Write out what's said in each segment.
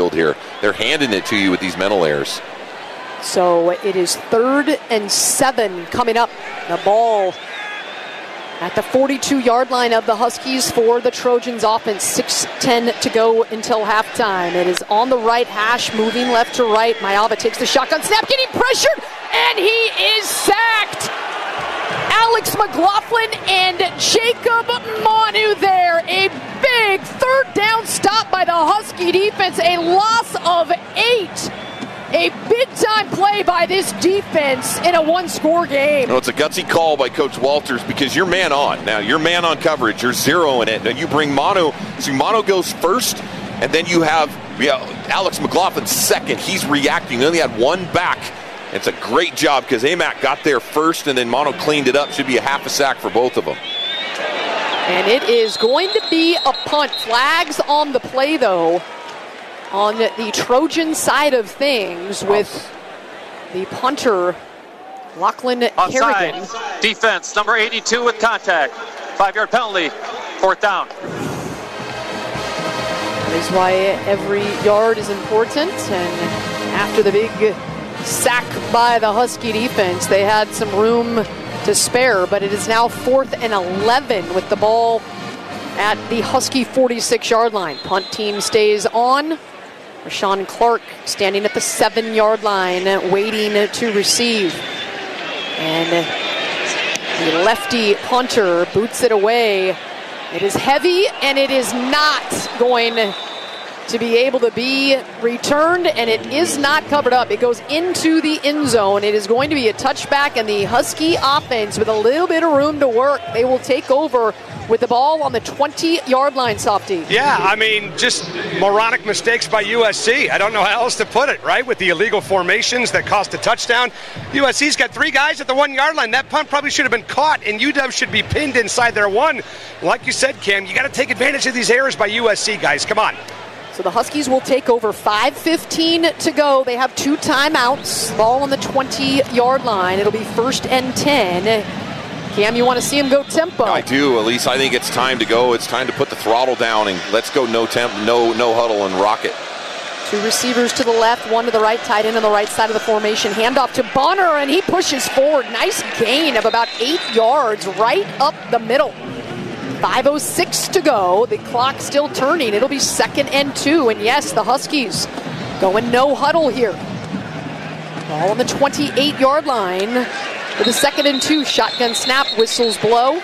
field here. They're handing it to you with these mental errors. So it is 3rd and 7 coming up. The ball at the 42-yard line of the Huskies for the Trojans offense. 6:10 to go until halftime. It is on the right hash, moving left to right. Mayava takes the shotgun snap, getting pressured, and he is sacked. Alex McLaughlin and Jacob Manu there. A big 3rd down stop by the Husky defense. A loss of 8. A big-time play by this defense in a one-score game. Well, it's a gutsy call by Coach Walters because you're man on. Now, you're man on coverage. You're zeroing it. And you bring Manu. So Manu goes first, and then you have Alex McLaughlin second. He's reacting. They only had one back. It's a great job because Amac got there first, and then Manu cleaned it up. Should be a half a sack for both of them. And it is going to be a punt. Flags on the play, though, on the Trojan side of things with the punter, Lachlan Kerrigan. Defense, number 82 with contact. 5-yard penalty, 4th down. That is why every yard is important. And after the big sack by the Husky defense, they had some room to spare. But it is now 4th and 11 with the ball at the Husky 46-yard line. Punt team stays on. Rashawn Clark standing at the 7-yard line, waiting to receive. And the lefty punter boots it away. It is heavy, and it is not going to be able to be returned, and it is not covered up. It goes into the end zone. It is going to be a touchback, and the Husky offense with a little bit of room to work. They will take over with the ball on the 20-yard line, Softy. Yeah, I mean, just moronic mistakes by USC. I don't know how else to put it, right? With the illegal formations that cost a touchdown. USC's got 3 guys at the 1-yard line. That punt probably should have been caught, and UW should be pinned inside their 1. Like you said, Cam, you got to take advantage of these errors by USC, guys. Come on. So the Huskies will take over. 5:15 to go. They have 2 timeouts. Ball on the 20-yard line. It'll be 1st and 10. Cam, you want to see him go tempo? I do. Elise, I think it's time to go. It's time to put the throttle down and let's go no huddle and rock it. 2 receivers to the left, 1 to the right, tight end on the right side of the formation. Handoff to Bonner, and he pushes forward. Nice gain of about 8 yards right up the middle. 5:06 to go. The clock still turning. It'll be 2nd and 2. And yes, the Huskies going no huddle here. Ball on the 28-yard line for the 2nd and 2. Shotgun snap, whistles blow.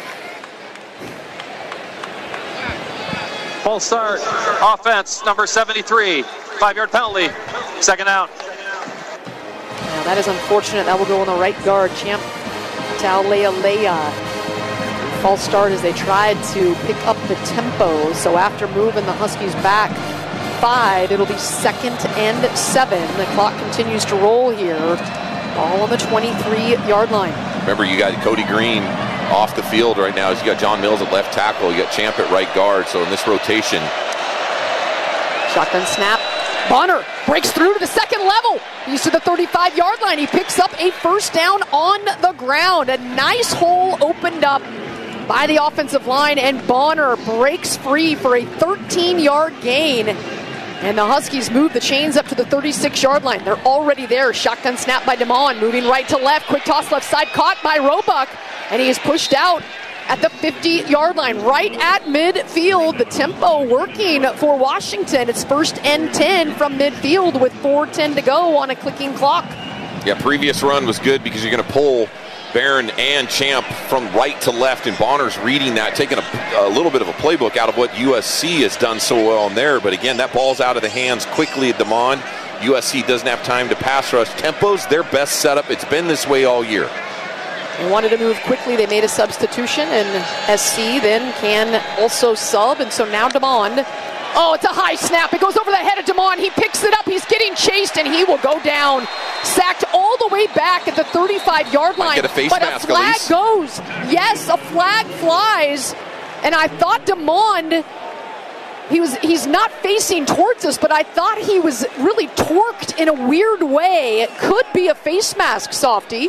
Full start. Offense, number 73. 5-yard penalty. 2nd down. Now that is unfortunate. That will go on the right guard. Champ Taulealea. False start as they tried to pick up the tempo. So after moving the Huskies back 5, it'll be 2nd and 7. The clock continues to roll here. Ball on the 23-yard line. Remember, you got Cody Green off the field right now. You got John Mills at left tackle. You got Champ at right guard. So in this rotation. Shotgun snap. Bonner breaks through to the 2nd level. He's to the 35-yard line. He picks up a 1st down on the ground. A nice hole opened up by the offensive line, and Bonner breaks free for a 13-yard gain. And the Huskies move the chains up to the 36-yard line. They're already there. Shotgun snap by DeMond, moving right to left. Quick toss left side, caught by Roebuck, and he is pushed out at the 50-yard line, right at midfield. The tempo working for Washington. It's 1st and 10 from midfield with 4:10 to go on a clicking clock. Yeah, previous run was good because you're going to pull Barron and Champ from right to left, and Bonner's reading that, taking a little bit of a playbook out of what USC has done so well in there. But again, that ball's out of the hands quickly at DeMond. USC doesn't have time to pass rush. Tempo's their best setup. It's been this way all year. They wanted to move quickly. They made a substitution, and SC then can also sub, and so now DeMond. Oh, it's a high snap. It goes over the head of DeMond. He picks it up. He's getting chased, and he will go down. Sacked all the way back at the 35-yard line. Get a face but mask, a flag Elise. goes. Yes, a flag flies. And I thought DeMond, he's not facing towards us, but I thought he was really torqued in a weird way. It could be a face mask, Softy.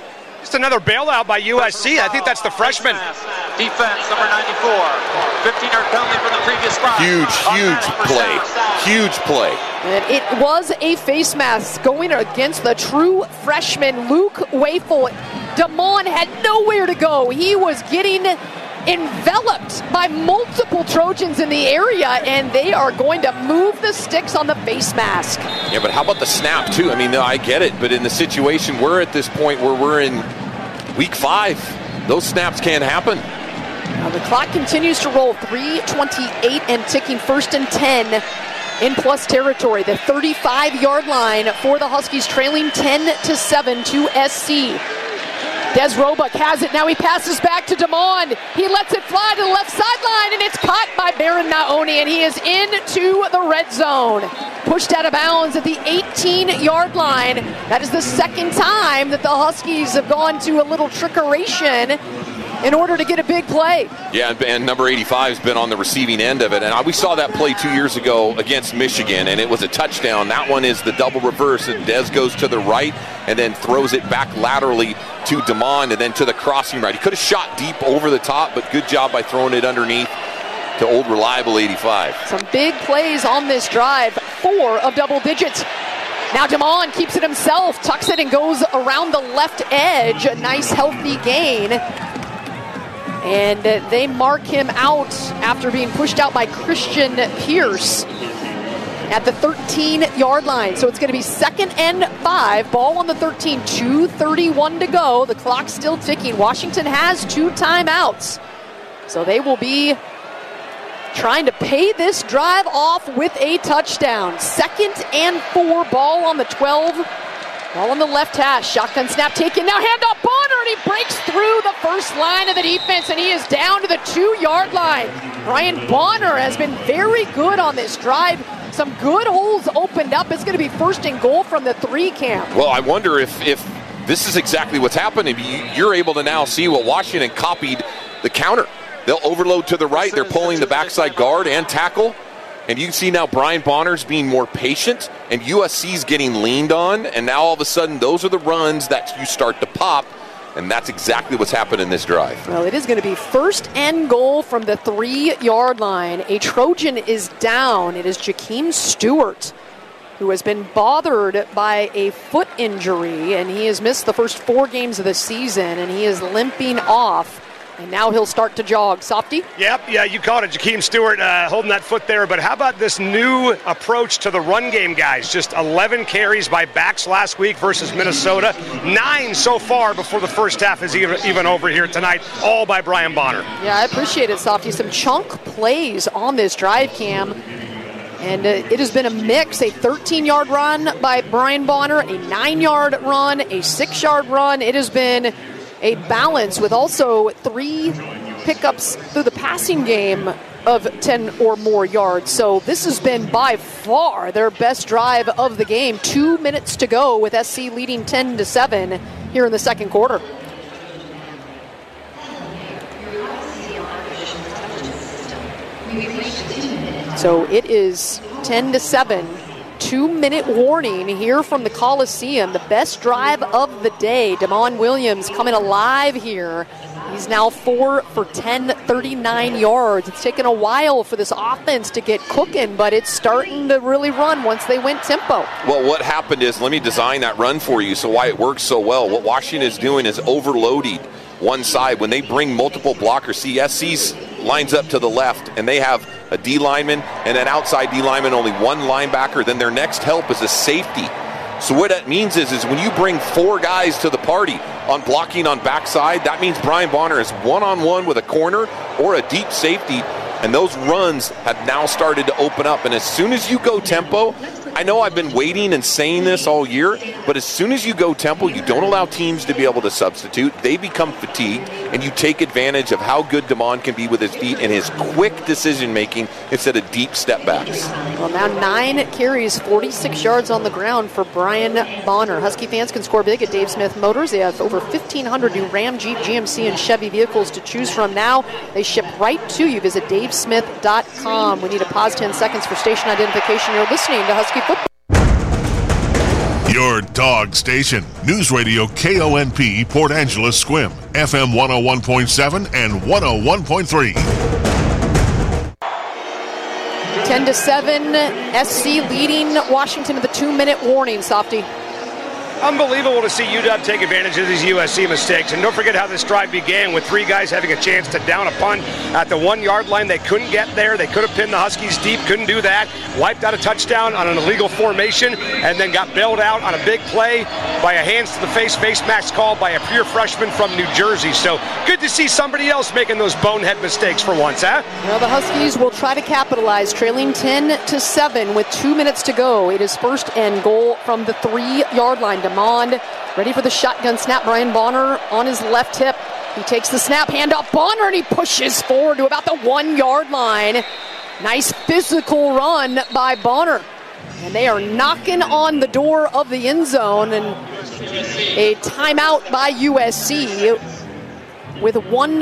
Just another bailout by USC. I think that's the freshman. Defense, number 94. 15-yard penalty from the previous spot. Huge play. Huge play. And it was a face mask going against the true freshman, Luke Wafel. Damon had nowhere to go. He was getting enveloped by multiple Trojans in the area, and they are going to move the sticks on the face mask. Yeah, but how about the snap, too? I mean, no, I get it, but in the situation we're at this point where we're in week 5, those snaps can't happen. Now the clock continues to roll, 3:28 and ticking, 1st and 10 in plus territory. The 35-yard line for the Huskies, trailing 10-7 to SC. Des Roebuck has it. Now he passes back to Damon. He lets it fly to the left sideline, and it's caught by Baron Naoni, and he is into the red zone. Pushed out of bounds at the 18-yard line. That is the second time that the Huskies have gone to a little trickeration in order to get a big play. Yeah, and number 85 has been on the receiving end of it. And we saw that play 2 years ago against Michigan, and it was a touchdown. That one is the double reverse, and Des goes to the right and then throws it back laterally to Damon and then to the crossing right. He could have shot deep over the top, but good job by throwing it underneath to old reliable 85. Some big plays on this drive, 4 of double digits. Now Damon keeps it himself, tucks it and goes around the left edge. A nice healthy gain. And they mark him out after being pushed out by Christian Pierce at the 13-yard line. So it's going to be 2nd and 5. Ball on the 13, 2:31 to go. The clock's still ticking. Washington has 2 timeouts. So they will be trying to pay this drive off with a touchdown. 2nd and 4. Ball on the 12. Ball on the left hash. Shotgun snap taken. Now hand off Bonner, and he breaks through the first line of the defense, and he is down to the 2-yard line. Brian Bonner has been very good on this drive. Some good holes opened up. It's going to be 1st and goal from the 3 camp. Well, I wonder if this is exactly what's happening. You're able to now see what Washington copied the counter. They'll overload to the right. They're pulling the backside guard and tackle. And you can see now Brian Bonner's being more patient, and USC's getting leaned on, and now all of a sudden those are the runs that you start to pop, and that's exactly what's happened in this drive. Well, it is going to be 1st and goal from the 3-yard line. A Trojan is down. It is Jakeem Stewart, who has been bothered by a foot injury, and he has missed the first 4 games of the season, and he is limping off. And now he'll start to jog. Softy? Yep, yeah, you called it. Jakeem Stewart holding that foot there. But how about this new approach to the run game, guys? Just 11 carries by backs last week versus Minnesota. 9 so far before the first half is even over here tonight, all by Brian Bonner. Yeah, I appreciate it, Softy. Some chunk plays on this drive, Cam. And it has been a mix, a 13-yard run by Brian Bonner, a 9-yard run, a 6-yard run. It has been a balance with also 3 pickups through the passing game of 10 or more yards. So this has been by far their best drive of the game. 2 minutes to go with SC leading 10-7 here in the second quarter. So it is 10-7. 2-minute warning here from the Coliseum. The best drive of the day. Damon Williams coming alive here. He's now 4 for 10, 39 yards. It's taken a while for this offense to get cooking, but it's starting to really run once they went tempo. Well, what happened is, let me design that run for you so why it works so well. What Washington is doing is overloading one side. When they bring multiple blockers, see, SC's lines up to the left, and they have a D lineman and an outside D lineman, only 1 linebacker. Then their next help is a safety. So what that means is when you bring 4 guys to the party on blocking on backside, that means Brian Bonner is one-on-one with a corner or a deep safety, and those runs have now started to open up. And as soon as you go tempo, I know I've been waiting and saying this all year, but as soon as you go tempo, you don't allow teams to be able to substitute. They become fatigued, and you take advantage of how good Damon can be with his feet and his quick decision-making instead of deep step backs. Well, now 9 carries, 46 yards on the ground for Brian Bonner. Husky fans can score big at Dave Smith Motors. They have over 1,500 new Ram, Jeep, GMC, and Chevy vehicles to choose from now. They ship right to you. Visit davesmith.com. We need to pause 10 seconds for station identification. You're listening to Husky Football. Your dog station. News Radio KONP Port Angeles Sequim. FM 101.7 and 101.3. 10-7, SC leading Washington with a 2-minute warning, Softy. Unbelievable to see UW take advantage of these USC mistakes. And don't forget how this drive began with 3 guys having a chance to down a punt at the 1-yard line. They couldn't get there. They could have pinned the Huskies deep, couldn't do that. Wiped out a touchdown on an illegal formation and then got bailed out on a big play by a hands-to-the-face face mask call by a pure freshman from New Jersey. So good to see somebody else making those bonehead mistakes for once, huh? Well, the Huskies will try to capitalize, trailing 10-7 with 2 minutes to go. It is first and goal from the 3-yard line. Demond ready for the shotgun snap. Brian Bonner on his left hip. He takes the snap, handoff Bonner, and he pushes forward to about the 1-yard line. Nice physical run by Bonner. And they are knocking on the door of the end zone. And a timeout by USC with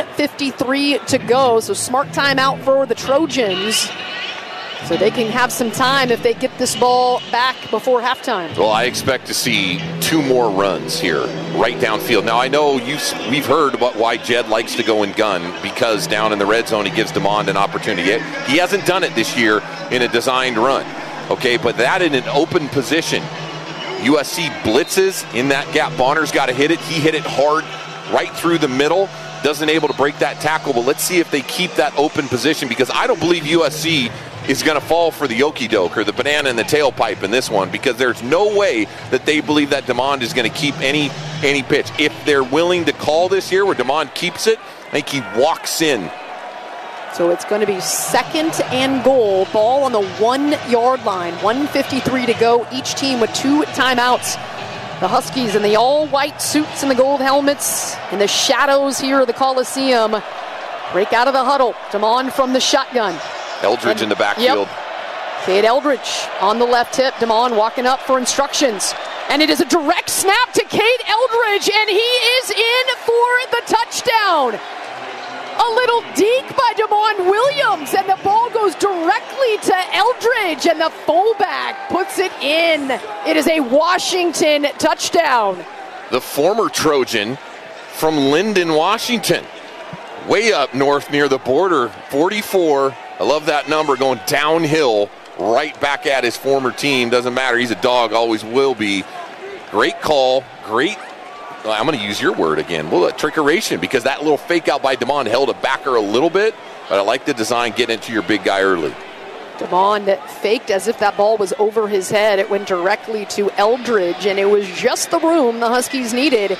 1:53 to go. So smart timeout for the Trojans, so they can have some time if they get this ball back before halftime. Well, I expect to see 2 more runs here, right downfield. Now, I know we've heard about why Jed likes to go and gun, because down in the red zone he gives Demond an opportunity. He hasn't done it this year in a designed run, okay? But that in an open position. USC blitzes in that gap. Bonner's got to hit it. He hit it hard right through the middle. Doesn't able to break that tackle, but let's see if they keep that open position, because I don't believe USC is going to fall for the okey-doke or the banana in the tailpipe in this one, because there's no way that they believe that Demond is going to keep any pitch. If they're willing to call this here where Demond keeps it, I think he walks in. So it's going to be second and goal. Ball on the 1-yard line. 1:53 to go. Each team with 2 timeouts. The Huskies in the all-white suits and the gold helmets in the shadows here of the Coliseum break out of the huddle. Demond from the shotgun. Eldridge in the backfield. Yep. Cade Eldridge on the left hip. Demond walking up for instructions. And it is a direct snap to Cade Eldridge, and he is in for the touchdown. A little deke by Demond Williams, and the ball goes directly to Eldridge, and the fullback puts it in. It is a Washington touchdown. The former Trojan from Linden, Washington. Way up north near the border, 44. I love that number, going downhill right back at his former team. Doesn't matter, he's a dog, always will be. Great call, great. I'm going to use your word again. Well, trickeration, because that little fake out by Demond held a backer a little bit, but I like the design, getting into your big guy early. Demond faked as if that ball was over his head. It went directly to Eldridge, and it was just the room the Huskies needed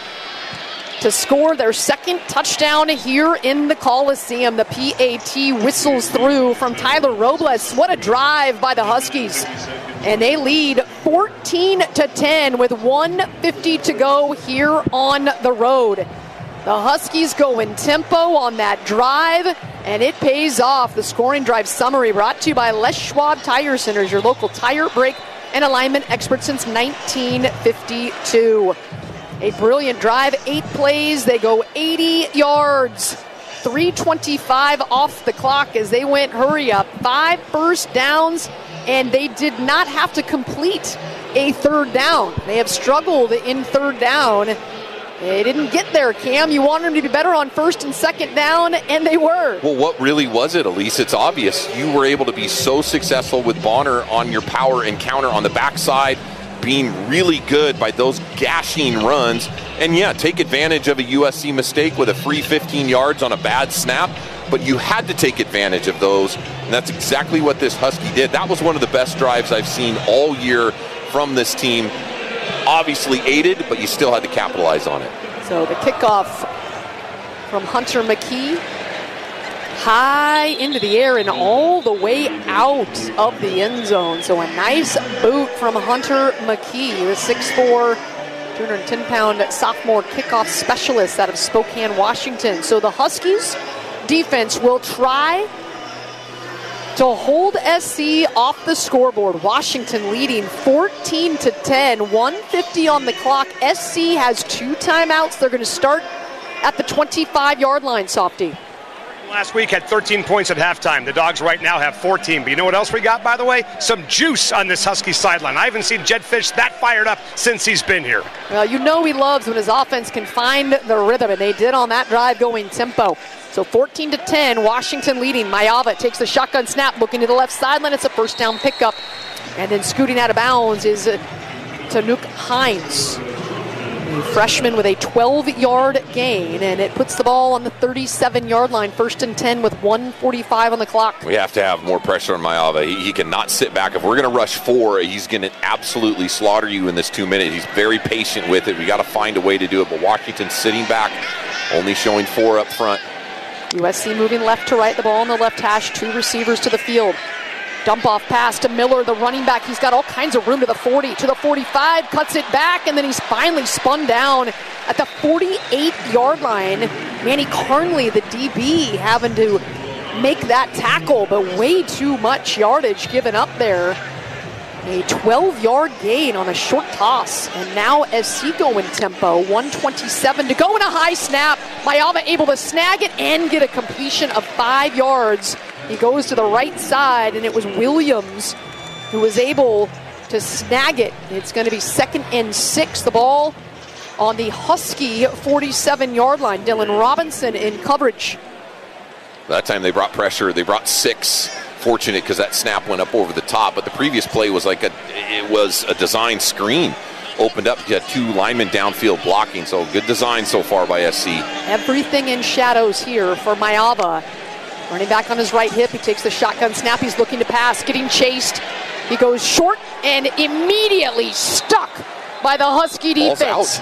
to score their second touchdown here in the Coliseum. The PAT whistles through from Tyler Robles. What a drive by the Huskies. And they lead 14-10 with 1:50 to go here on the road. The Huskies go in tempo on that drive, and it pays off. The scoring drive summary brought to you by Les Schwab Tire Centers, your local tire, brake, and alignment expert since 1952. A brilliant drive, 8 plays. They go 80 yards. 3:25 off the clock as they went hurry up. 5 first downs, and they did not have to complete a third down. They have struggled in third down. They didn't get there, Cam. You wanted them to be better on first and second down, and they were. Well, what really was it, Elise? It's obvious. You were able to be so successful with Bonner on your power and counter on the backside, being really good by those gashing runs. And yeah, take advantage of a USC mistake with a free 15 yards on a bad snap, but you had to take advantage of those, and that's exactly what this Husky did. That was one of the best drives I've seen all year from this team. Obviously aided, but you still had to capitalize on it. So the kickoff from Hunter McKee, high into the air and all the way out of the end zone. So a nice boot from Hunter McKee, the 6'4", 210-pound sophomore kickoff specialist out of Spokane, Washington. So the Huskies defense will try to hold SC off the scoreboard. Washington leading 14-10, 1:50 on the clock. SC has 2 timeouts. They're going to start at the 25-yard line, Softy. last week had 13 points at halftime. The Dogs right now have 14. But you know what else we got, by the way? Some juice on this Husky sideline. I haven't seen Jedd Fisch that fired up since he's been here. Well, you know he loves when his offense can find the rhythm, and they did on that drive going tempo. So 14-10, Washington leading. Mayava takes the shotgun snap, looking to the left sideline. It's a first down pickup. And then scooting out of bounds is Tanuk Hines, a freshman with a 12-yard gain, and it puts the ball on the 37-yard line, 1st and 10 with 1:45 on the clock. We have to have more pressure on Mayava. He cannot sit back. If we're going to rush 4, he's going to absolutely slaughter you in this 2 minutes. He's very patient with it. We got to find a way to do it, but Washington's sitting back, only showing 4 up front. USC moving left to right, the ball on the left hash, 2 receivers to the field. Dump off pass to Miller, the running back. He's got all kinds of room to the 40, to the 45, cuts it back, and then he's finally spun down at the 48-yard line. Manny Carnley, the DB, having to make that tackle, but way too much yardage given up there. A 12-yard gain on a short toss, and now SC going tempo. 1:27 to go in a high snap. Mayava able to snag it and get a completion of 5 yards. He goes to the right side, and it was Williams who was able to snag it. It's going to be 2nd and 6. The ball on the Husky 47-yard line. Dylan Robinson in coverage. That time they brought pressure. They brought 6. Fortunate because that snap went up over the top, but the previous play was it was a design screen. Opened up, you had 2 linemen downfield blocking, so good design so far by SC. Everything in shadows here for Mayava. Running back on his right hip, he takes the shotgun snap, he's looking to pass, getting chased. He goes short and immediately stuck by the Husky defense.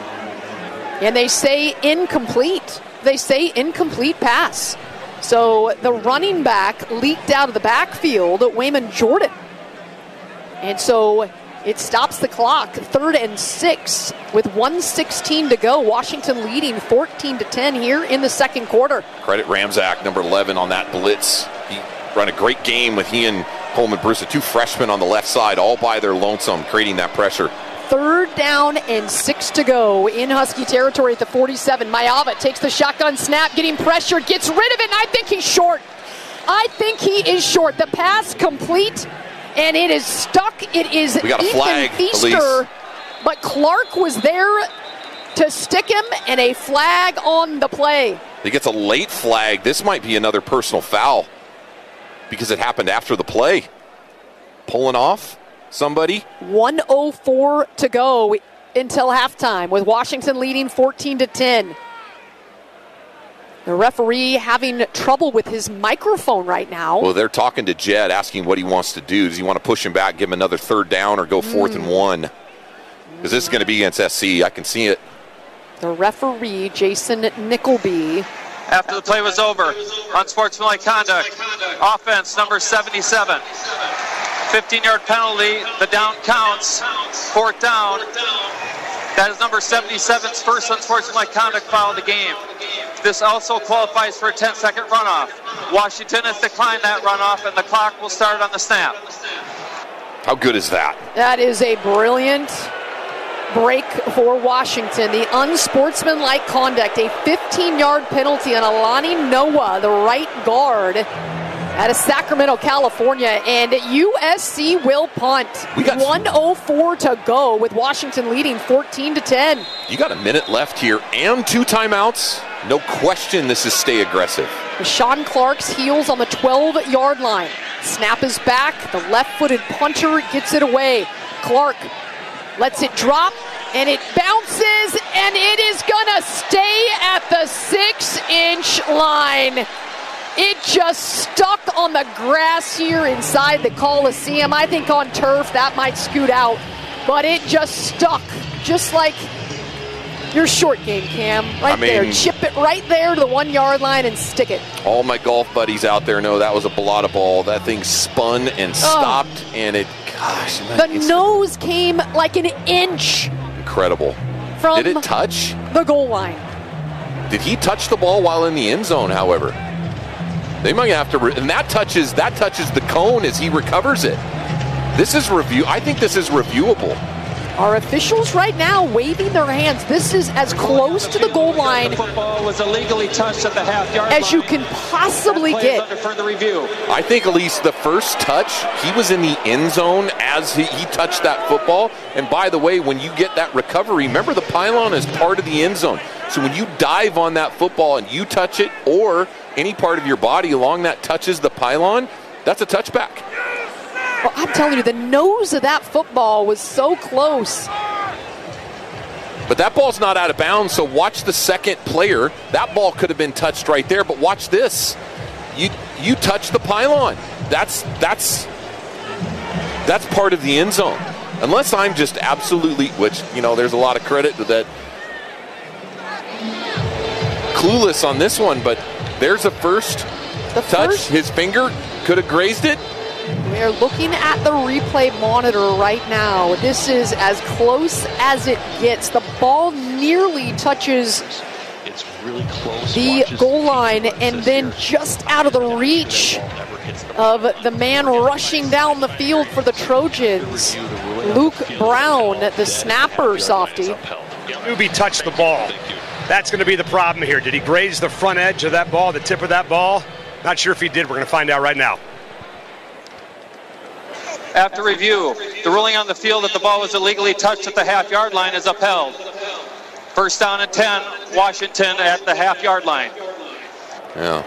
And they say incomplete. They say incomplete pass. So the running back leaked out of the backfield, Wayman Jordan. And so it stops the clock, 3rd and 6 with 1:16 to go. Washington leading 14-10 here in the second quarter. Credit Ramczak, number 11 on that blitz. He ran a great game with he and Coleman Bruce, the 2 freshmen on the left side, all by their lonesome, creating that pressure. 3rd down and 6 to go in Husky territory at the 47. Mayava takes the shotgun snap, getting pressured, gets rid of it, and I think he's short. I think he is short. The pass complete, and it is stuck. It is Ethan Feaster, but Clark was there to stick him, and a flag on the play. He gets a late flag. This might be another personal foul because it happened after the play. Pulling off somebody. 1:04 to go until halftime with Washington leading 14-10. The referee having trouble with his microphone right now. Well, they're talking to Jedd, asking what he wants to do. Does he want to push him back, give him another 3rd down, or go 4th and 1? Because this is going to be against SC. I can see it. The referee, Jason Nickleby. After the play was over, unsportsmanlike conduct, offense number 77. 15-yard penalty, the down counts, 4th down. That is number 77's first unsportsmanlike conduct foul of the game. This also qualifies for a 10-second runoff. Washington has declined that runoff, and the clock will start on the snap. How good is that? That is a brilliant break for Washington. The unsportsmanlike conduct, a 15-yard penalty on Alani Noah, the right guard, out of Sacramento, California, and USC will punt. We got 1:04 to go with Washington leading 14-10. You got a minute left here and 2 timeouts. No question this is stay aggressive. Sean Clark's heels on the 12-yard line. Snap is back. The left-footed punter gets it away. Clark lets it drop, and it bounces, and it is going to stay at the 6-inch line. It just stuck on the grass here inside the Coliseum. I think on turf that might scoot out, but it just stuck, just like your short game, Cam. There. Chip it right there to the 1-yard line and stick it. All my golf buddies out there know that was a balata ball. That thing spun and stopped, and it, gosh. The nose came like an inch. Incredible. Did it touch the goal line? Did he touch the ball while in the end zone, however? They might have to, and that touches the cone as he recovers it. This is review. I think this is reviewable. Our officials right now waving their hands. This is as close to the goal line the football was illegally touched at the half-yard as you line. can possibly get. Under further review. I think at least the first touch, he was in the end zone as he touched that football. And by the way, when you get that recovery, remember the pylon is part of the end zone. So when you dive on that football and you touch it, or any part of your body along that touches the pylon, that's a touchback. Well, I'm telling you, the nose of that football was so close. But that ball's not out of bounds, so watch the second player. That ball could have been touched right there, but watch this. You touch the pylon. That's part of the end zone. Unless I'm just absolutely, which, there's a lot of credit to that. Clueless on this one, but there's a first touch. His finger could have grazed it. We are looking at the replay monitor right now. This is as close as it gets. The ball nearly touches the goal line and then just out of the reach of the man rushing down the field for the Trojans. Luke Brown, the snapper, softy. Newby touched the ball. That's going to be the problem here. Did he graze the front edge of that ball, the tip of that ball? Not sure if he did. We're going to find out right now. After review, the ruling on the field that the ball was illegally touched at the half-yard line is upheld. First down and 10, Washington at the half-yard line. Yeah.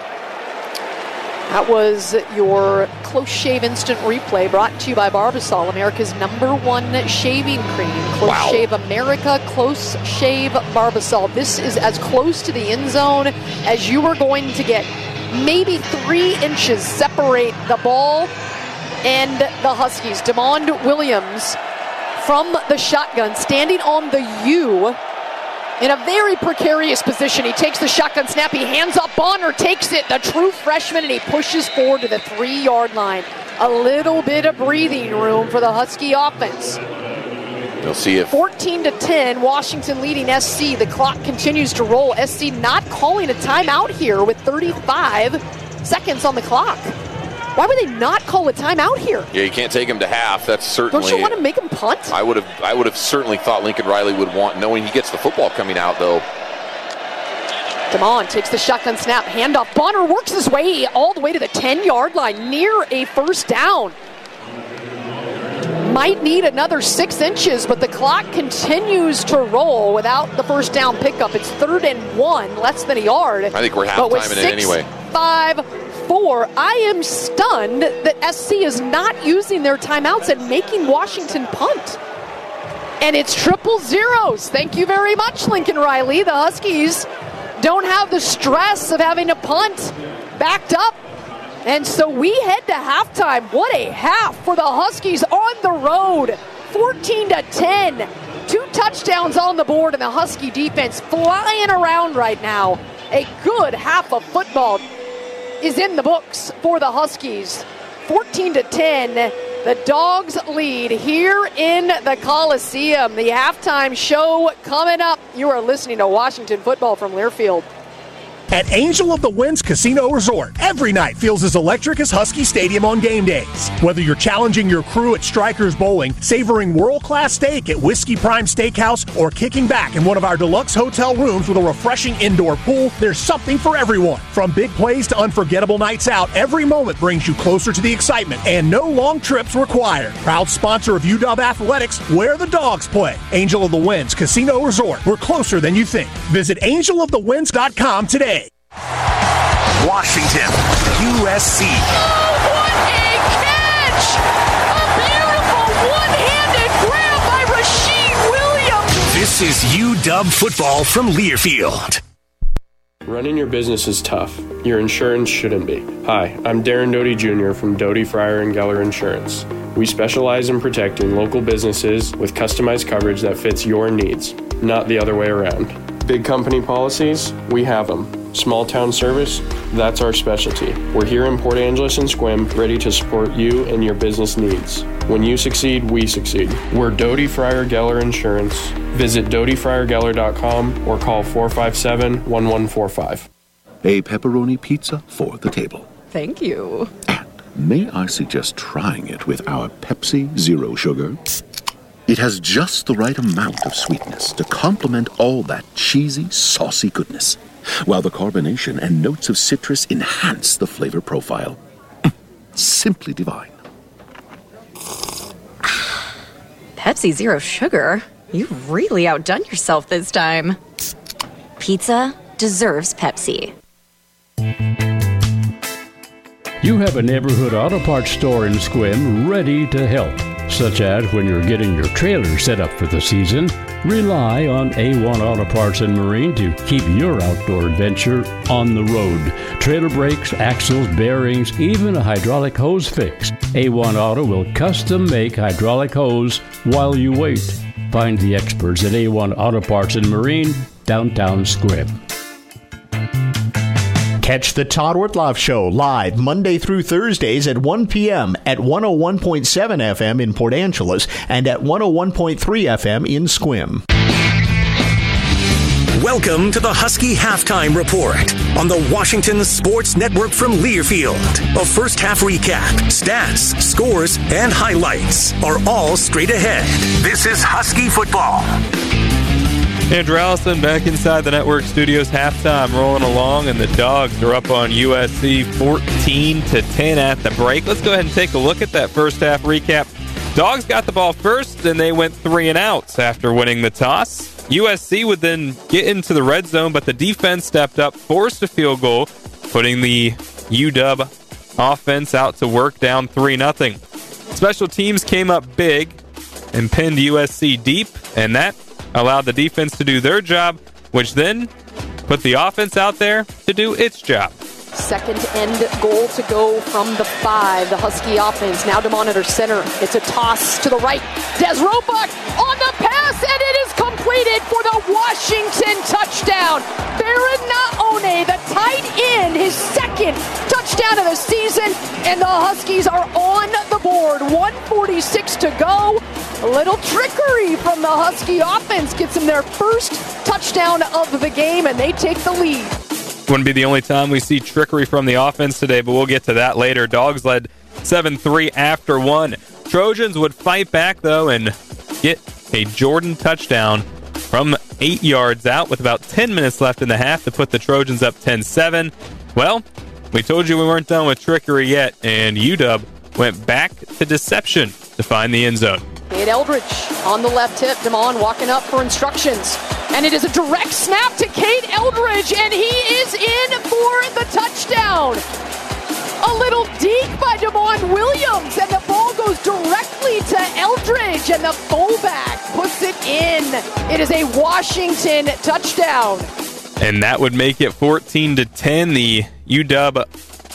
That was your Close Shave Instant Replay, brought to you by Barbasol, America's #1 shaving cream. Close Shave America, Close Shave Barbasol. This is as close to the end zone as you are going to get. Maybe 3 inches separate the ball and the Huskies. Demond Williams from the shotgun, standing on the U in a very precarious position. He takes the shotgun snap, he hands up, Bonner takes it, the true freshman, and he pushes forward to the 3-yard line. A little bit of breathing room for the Husky offense. We'll see if 14-10, Washington leading SC. The clock continues to roll. SC not calling a timeout here with 35 seconds on the clock. Why would they not call a timeout here? Yeah, you can't take him to half. That's certainly. Don't you want to make him punt? I would have certainly thought Lincoln Riley would want, knowing he gets the football coming out, though. Damon takes the shotgun snap, handoff. Bonner works his way all the way to the 10-yard line, near a first down. Might need another 6 inches, but the clock continues to roll without the first down pickup. It's 3rd and 1, less than a yard. I think we're half-timing it anyway. 5-4. I am stunned that SC is not using their timeouts and making Washington punt. And it's 0-0. Thank you very much, Lincoln Riley. The Huskies don't have the stress of having to punt backed up. And so we head to halftime. What a half for the Huskies on the road. 14-10. 2 touchdowns on the board, and the Husky defense flying around right now. A good half of football is in the books for the Huskies. 14-10. The Dogs lead here in the Coliseum. The halftime show coming up. You are listening to Washington football from Learfield. At Angel of the Winds Casino Resort, every night feels as electric as Husky Stadium on game days. Whether you're challenging your crew at Strikers Bowling, savoring world-class steak at Whiskey Prime Steakhouse, or kicking back in one of our deluxe hotel rooms with a refreshing indoor pool, there's something for everyone. From big plays to unforgettable nights out, every moment brings you closer to the excitement, and no long trips required. Proud sponsor of UW Athletics, where the Dogs play. Angel of the Winds Casino Resort. We're closer than you think. Visit angelofthewinds.com today. Washington, USC. Oh, what a catch! A beautiful one-handed grab by Rasheed Williams. This is UW football from Learfield. Running your business is tough. Your insurance shouldn't be. Hi, I'm Darren Doty Jr. from Doty, Fryer & Geller Insurance. We specialize in protecting local businesses with customized coverage that fits your needs, not the other way around. Big company policies, we have them. Small town service, that's our specialty. We're here in Port Angeles and Sequim, ready to support you and your business needs. When you succeed, we succeed. We're Doty Fryer Geller Insurance. Visit dotyfryergeller.com or call 457-1145. A pepperoni pizza for the table. Thank you. And may I suggest trying it with our Pepsi Zero Sugar? It has just the right amount of sweetness to complement all that cheesy, saucy goodness, while the carbonation and notes of citrus enhance the flavor profile. Simply divine. Pepsi Zero Sugar? You've really outdone yourself this time. Pizza deserves Pepsi. You have a neighborhood auto parts store in Sequim ready to help, such as when you're getting your trailer set up for the season. Rely on A1 Auto Parts and Marine to keep your outdoor adventure on the road. Trailer brakes, axles, bearings, even a hydraulic hose fix. A1 Auto will custom make hydraulic hose while you wait. Find the experts at A1 Auto Parts and Marine, downtown Sequim. Catch the Todd Ortloff Show live Monday through Thursdays at 1 p.m. at 101.7 FM in Port Angeles and at 101.3 FM in Sequim. Welcome to the Husky Halftime Report on the Washington Sports Network from Learfield. A first half recap, stats, scores, and highlights are all straight ahead. This is Husky football. Andrew Allison back inside the network studios. Halftime rolling along, and the Dogs are up on USC 14-10 at the break. Let's go ahead and take a look at that first half recap. Dogs got the ball first, and they went 3 and outs after winning the toss. USC would then get into the red zone, but the defense stepped up, forced a field goal, putting the UW offense out to work, down 3-0. Special teams came up big and pinned USC deep, and that allowed the defense to do their job, which then put the offense out there to do its job. Second end goal to go from the 5. The Husky offense now to monitor center. It's a toss to the right. Des Roebuck on the pass, and it is completed for the Washington touchdown. Baron Naone, the tight end, his second touchdown of the season, and the Huskies are on the board. 1:46 to go. A little trickery from the Husky offense gets them their first touchdown of the game, and they take the lead. Wouldn't be the only time we see trickery from the offense today, but we'll get to that later. Dogs led 7-3 after 1. Trojans would fight back, though, and get a Jordan touchdown from 8 yards out with about 10 minutes left in the half to put the Trojans up 10-7. Well, we told you we weren't done with trickery yet, and UW went back to deception to find the end zone. Cade Eldridge on the left hip. Damon walking up for instructions. And it is a direct snap to Cade Eldridge, and he is in for the touchdown. A little deke by Damon Williams, and the ball goes directly to Eldridge, and the fullback puts it in. It is a Washington touchdown. And that would make it 14-10. The UW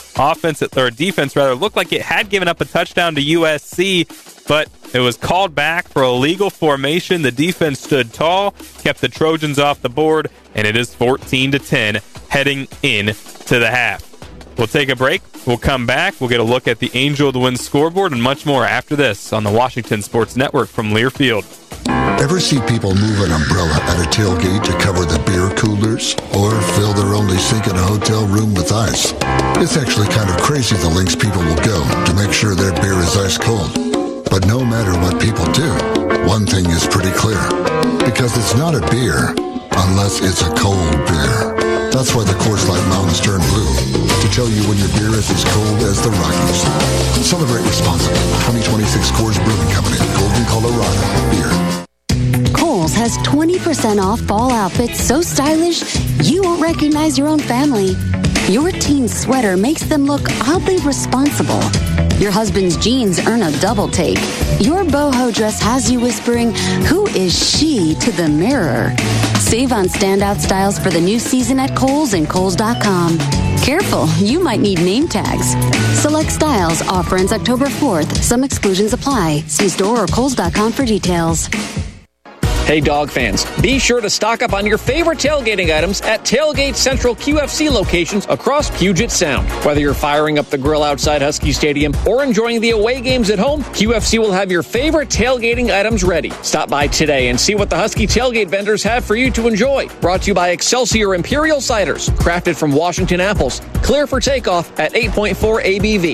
defense looked like it had given up a touchdown to USC, but it was called back for a legal formation. The defense stood tall, kept the Trojans off the board, and it is 14-10 heading in to the half. We'll take a break. We'll come back. We'll get a look at the Angel of the Wind scoreboard and much more after this on the Washington Sports Network from Learfield. Ever see people move an umbrella at a tailgate to cover the beer coolers or fill their only sink in a hotel room with ice? It's actually kind of crazy the lengths people will go to make sure their beer is ice cold. But no matter what people do, one thing is pretty clear. Because it's not a beer unless it's a cold beer. That's why the Coors Light Mountains turn blue. To tell you when your beer is as cold as the Rockies. Celebrate responsibly. 2026 Coors Brewing Company. Golden, Colorado. Beer. Kohl's has 20% off fall outfits so stylish you won't recognize your own family. Your teen's sweater makes them look oddly responsible. Your husband's jeans earn a double take. Your boho dress has you whispering, "Who is she?" to the mirror. Save on standout styles for the new season at Kohl's and Kohls.com. Careful, you might need name tags. Select styles. Offer ends October 4th. Some exclusions apply. See store or Kohls.com for details. Hey, dog fans, be sure to stock up on your favorite tailgating items at Tailgate Central QFC locations across Puget Sound. Whether you're firing up the grill outside Husky Stadium or enjoying the away games at home, QFC will have your favorite tailgating items ready. Stop by today and see what the Husky tailgate vendors have for you to enjoy. Brought to you by Excelsior Imperial Ciders, crafted from Washington apples, clear for takeoff at 8.4 ABV.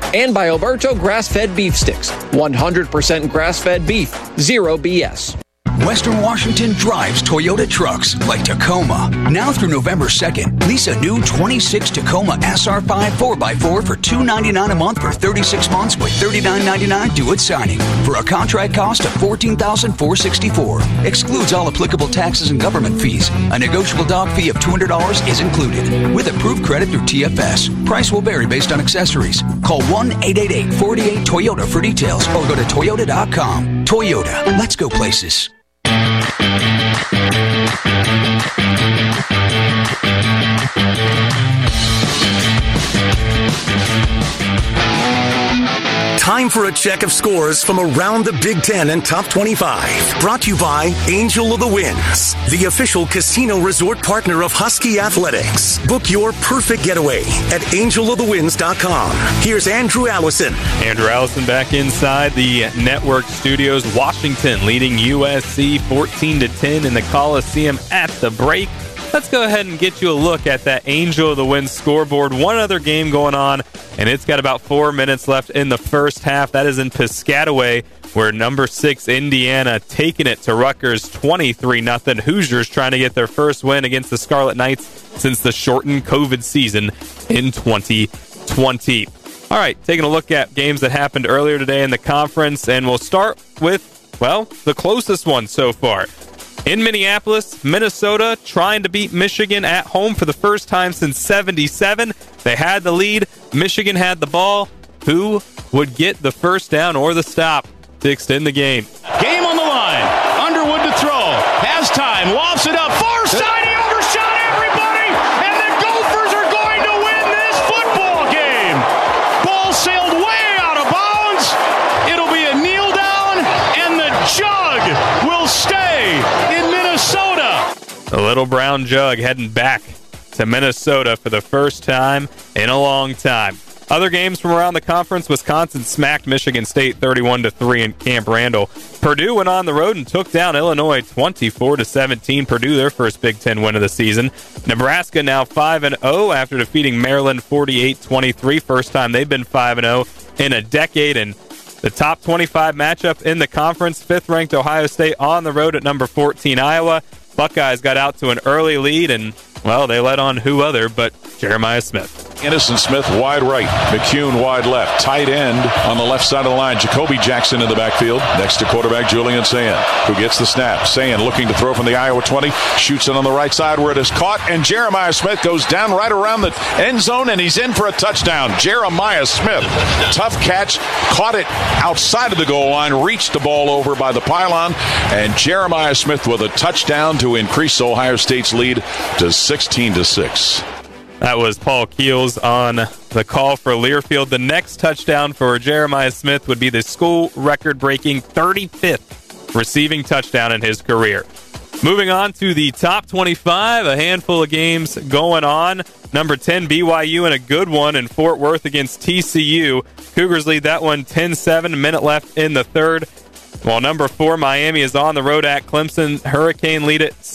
And by Alberto grass-fed beef sticks. 100% grass-fed beef, zero BS. Western Washington drives Toyota trucks like Tacoma. Now through November 2nd, lease a new 26 Tacoma SR5 4x4 for $299 a month for 36 months with $39.99 due at signing for a contract cost of $14,464. Excludes all applicable taxes and government fees. A negotiable dog fee of $200 is included. With approved credit through TFS. Price will vary based on accessories. Call 1-888-48-TOYOTA for details or go to Toyota.com. Toyota, let's go places. Time for a check of scores from around the Big Ten and Top 25. Brought to you by Angel of the Winds, the official casino resort partner of Husky Athletics. Book your perfect getaway at angelofthewinds.com. Here's Andrew Allison. Andrew Allison back inside the network studios. Washington leading USC 14-10 in the Coliseum at the break. Let's go ahead and get you a look at that Angel of the Wind scoreboard. One other game going on, and it's got about 4 minutes left in the first half. That is in Piscataway, where number 6 Indiana taking it to Rutgers 23-0. Hoosiers trying to get their first win against the Scarlet Knights since the shortened COVID season in 2020. All right, taking a look at games that happened earlier today in the conference, and we'll start with, well, the closest one so far. In Minneapolis, Minnesota trying to beat Michigan at home for the first time since '77. They had the lead. Michigan had the ball. Who would get the first down or the stop to extend the game? Game on the line. Underwood to throw. Has time. Lofts it up. Far side. He overshot everybody. And the Gophers are going to win this football game. Ball sailed way out of bounds. It'll be a kneel down. And the jug will stay in Minnesota. The little brown jug heading back to Minnesota for the first time in a long time. Other games from around the conference: Wisconsin smacked Michigan State 31-3 in Camp Randall. Purdue went on the road and took down Illinois 24-17. Purdue, their first Big Ten win of the season. Nebraska now 5-0 after defeating Maryland 48-23. First time they've been 5-0 in a decade. And the top 25 matchup in the conference: 5th-ranked Ohio State on the road at number 14 Iowa. Buckeyes got out to an early lead, and, well, they let on who other but Jeremiah Smith. Innocent Smith wide right, McCune wide left, tight end on the left side of the line. Jacoby Jackson in the backfield next to quarterback Julian Sayin, who gets the snap. Sayin looking to throw from the Iowa 20, shoots it on the right side where it is caught, and Jeremiah Smith goes down right around the end zone, and he's in for a touchdown. Jeremiah Smith, tough catch, caught it outside of the goal line, reached the ball over by the pylon, and Jeremiah Smith with a touchdown to increase Ohio State's lead to 16-6. That was Paul Keels on the call for Learfield. The next touchdown for Jeremiah Smith would be the school record-breaking 35th receiving touchdown in his career. Moving on to the top 25, a handful of games going on. Number 10, BYU, and a good one in Fort Worth against TCU. Cougars lead that one 10-7, minute left in the third. While number 4, Miami, is on the road at Clemson. Hurricane lead it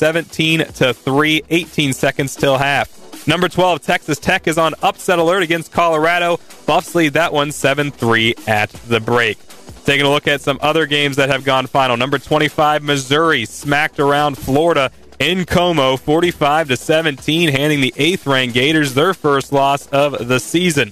17-3, 18 seconds till half. Number 12, Texas Tech, is on upset alert against Colorado. Buffs lead that one 7-3 at the break. Taking a look at some other games that have gone final. Number 25, Missouri smacked around Florida in Como 45-17, handing the 8th-ranked Gators their first loss of the season.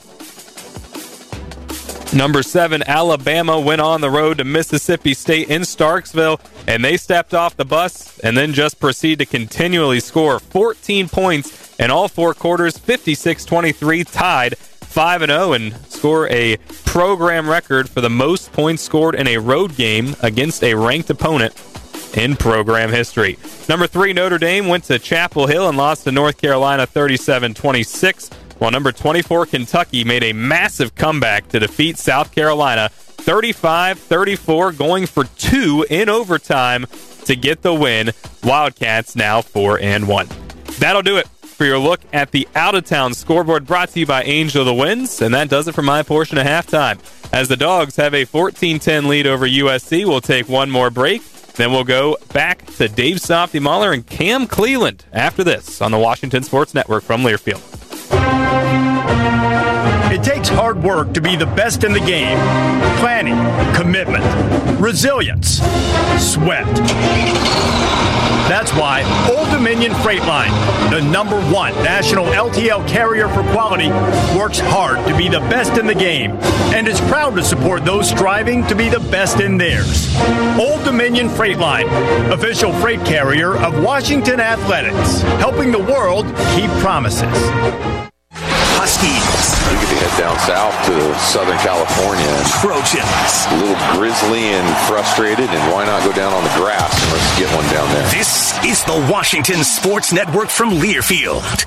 Number 7, Alabama, went on the road to Mississippi State in Starksville, and they stepped off the bus and then just proceed to continually score 14 points in all 4 quarters, 56-23, tied 5-0, and score a program record for the most points scored in a road game against a ranked opponent in program history. Number 3, Notre Dame, went to Chapel Hill and lost to North Carolina 37-26. While number 24, Kentucky, made a massive comeback to defeat South Carolina 35-34, going for 2 in overtime to get the win. Wildcats now 4-1. That'll do it for your look at the out-of-town scoreboard, brought to you by Angel of the Winds, and that does it for my portion of halftime. As the Dogs have a 14-10 lead over USC, we'll take one more break. Then we'll go back to Dave Softy Mahler and Cam Cleland after this on the Washington Sports Network from Learfield. It takes hard work to be the best in the game. Planning, commitment, resilience, sweat. That's why Old Dominion Freight Line, the #1 national LTL carrier for quality, works hard to be the best in the game and is proud to support those striving to be the best in theirs. Old Dominion Freight Line, official freight carrier of Washington Athletics, helping the world keep promises. Huskies. We get to head down south to Southern California. Trojans. A little grizzly and frustrated, and why not go down on the grass and let's get one down there. This is the Washington Sports Network from Learfield.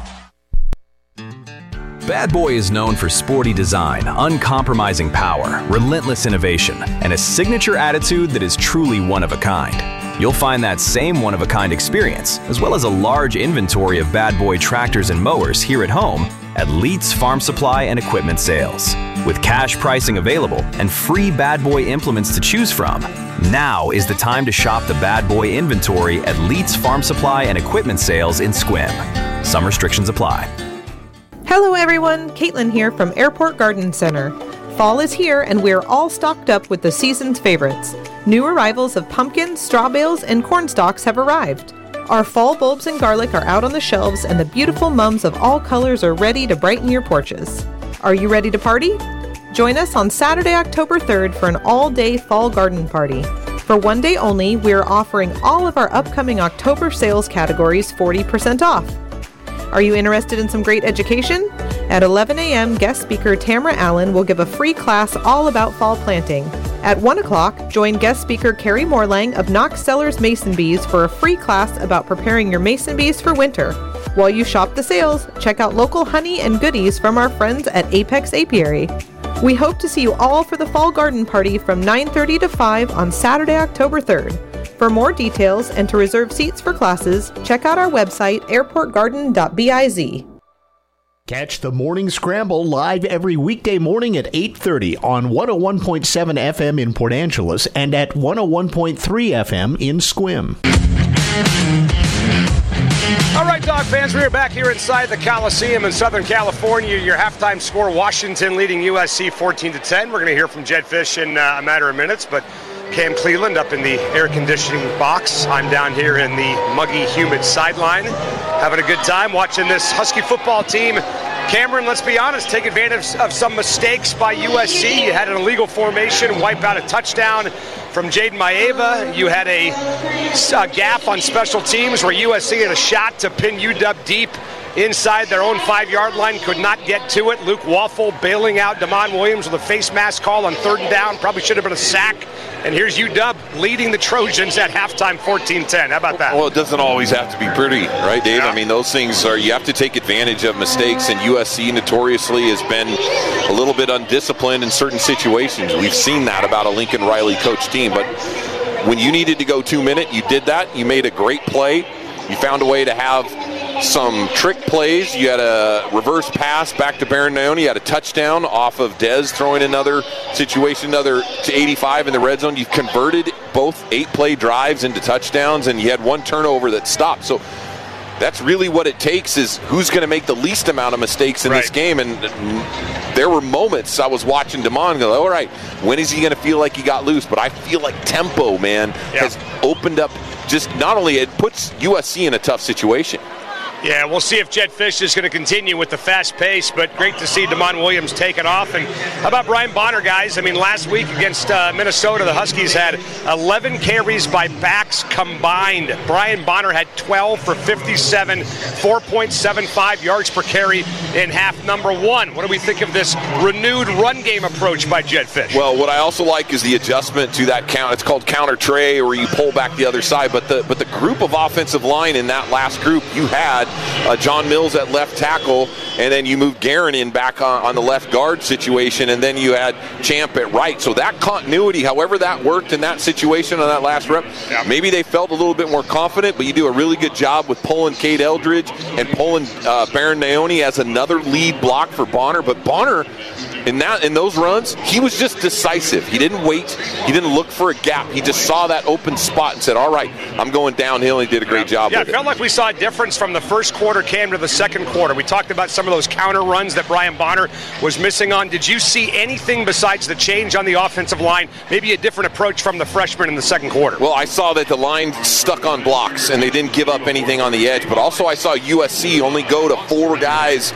Bad Boy is known for sporty design, uncompromising power, relentless innovation, and a signature attitude that is truly one of a kind. You'll find that same one-of-a-kind experience, as well as a large inventory of Bad Boy tractors and mowers here at home at Leitz Farm Supply and Equipment Sales. With cash pricing available and free Bad Boy implements to choose from, now is the time to shop the Bad Boy inventory at Leitz Farm Supply and Equipment Sales in Sequim. Some restrictions apply. Hello everyone, Caitlin here from Airport Garden Center. Fall is here and we're all stocked up with the season's favorites. New arrivals of pumpkins, straw bales, and corn stalks have arrived. Our fall bulbs and garlic are out on the shelves and the beautiful mums of all colors are ready to brighten your porches. Are you ready to party? Join us on Saturday, October 3rd for an all-day fall garden party. For one day only, we're offering all of our upcoming October sales categories 40% off. Are you interested in some great education? At 11 a.m., guest speaker Tamara Allen will give a free class all about fall planting. At 1 o'clock, join guest speaker Carrie Morlang of Knox Cellars Mason Bees for a free class about preparing your mason bees for winter. While you shop the sales, check out local honey and goodies from our friends at Apex Apiary. We hope to see you all for the fall garden party from 9:30 to 5 on Saturday, October 3rd. For more details and to reserve seats for classes, check out our website, airportgarden.biz. Catch the Morning Scramble live every weekday morning at 8:30 on 101.7 FM in Port Angeles and at 101.3 FM in Sequim. All right, Dog fans, we are back here inside the Coliseum in Southern California. Your halftime score, Washington leading USC 14-10. We're going to hear from Jedd Fisch in a matter of minutes, but Cam Cleveland up in the air conditioning box. I'm down here in the muggy, humid sideline, having a good time watching this Husky football team. Cameron, let's be honest, take advantage of some mistakes by USC. You had an illegal formation, wipe out a touchdown from Jaden Maeva. You had a gap on special teams where USC had a shot to pin UW deep inside their own 5-yard line, could not get to it. Luke Waffle bailing out Damon Williams with a face mask call on 3rd and down. Probably should have been a sack. And here's UW leading the Trojans at halftime 14-10. How about that? Well, it doesn't always have to be pretty, right, Dave? Yeah. I mean, those things are, you have to take advantage of mistakes, and USC notoriously has been a little bit undisciplined in certain situations. We've seen that about a Lincoln Riley coach team. But when you needed to go 2-minute, you did that. You made a great play. You found a way to have some trick plays. You had a reverse pass back to Baron Naone. You had a touchdown off of Dez throwing another situation, another to 85 in the red zone. You've converted both 8-play drives into touchdowns, and you had one turnover that stopped. So that's really what it takes, is who's going to make the least amount of mistakes in this game. And there were moments I was watching Damon go, all right, when is he going to feel like he got loose? But I feel like tempo, man, has opened up. Just not only it puts USC in a tough situation. Yeah, we'll see if Jedd Fisch is going to continue with the fast pace, but great to see Damon Williams take it off. And how about Brian Bonner, guys? I mean, last week against Minnesota, the Huskies had 11 carries by backs combined. Brian Bonner had 12 for 57, 4.75 yards per carry in half number one. What do we think of this renewed run game approach by Jedd Fisch? Well, what I also like is the adjustment to that count. It's called counter tray, where you pull back the other side. But the group of offensive line in that last group, you had John Mills at left tackle, and then you moved Guerin in back on the left guard situation, and then you had Champ at right. So that continuity, however that worked in that situation on that last rep, maybe they felt a little bit more confident, but you do a really good job with pulling Cade Eldridge and pulling Baron Naone as another lead block for Bonner. But Bonner in those runs, he was just decisive. He didn't wait. He didn't look for a gap. He just saw that open spot and said, all right, I'm going downhill. And he did a great job with it. Yeah, it felt like we saw a difference from the first quarter came to the second quarter. We talked about some of those counter runs that Brian Bonner was missing on. Did you see anything besides the change on the offensive line, maybe a different approach from the freshman in the second quarter? Well, I saw that the line stuck on blocks, and they didn't give up anything on the edge. But also I saw USC only go to 4 guys